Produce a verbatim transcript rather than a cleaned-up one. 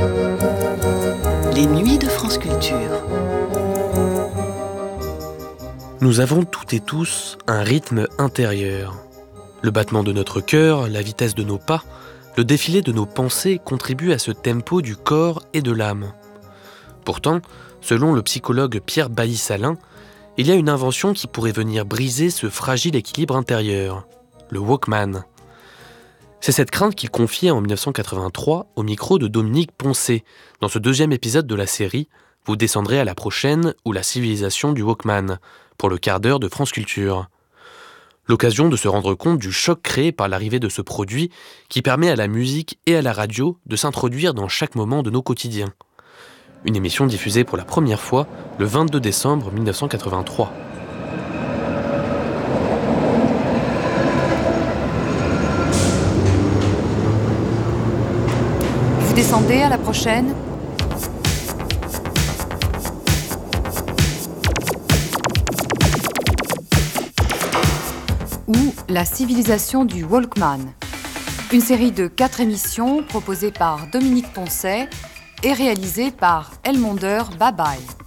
Les nuits de France Culture. Nous avons toutes et tous un rythme intérieur. Le battement de notre cœur, la vitesse de nos pas, le défilé de nos pensées contribuent à ce tempo du corps et de l'âme. Pourtant, selon le psychologue Pierre Bailly-Salin, il y a une invention qui pourrait venir briser ce fragile équilibre intérieur, le Walkman. C'est cette crainte qu'il confiait en dix-neuf cent quatre-vingt-trois au micro de Dominique Poncet, dans ce deuxième épisode de la série « Vous descendrez à la prochaine » ou « La civilisation du Walkman » pour le quart d'heure de France Culture. L'occasion de se rendre compte du choc créé par l'arrivée de ce produit qui permet à la musique et à la radio de s'introduire dans chaque moment de nos quotidiens. Une émission diffusée pour la première fois le vingt-deux décembre mille neuf cent quatre-vingt-trois. Vous descendez à la prochaine ? Ou La civilisation du Walkman. Une série de quatre émissions proposée par Dominique Poncet et réalisée par Elmonder Babaï.